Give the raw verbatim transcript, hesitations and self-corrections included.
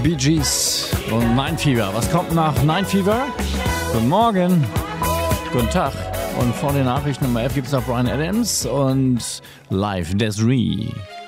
Bee Gees und Night Fever. Was kommt nach Night Fever? Guten Morgen, guten Tag. Und vor den Nachrichten um elf gibt es noch Bryan Adams und Live Desiree.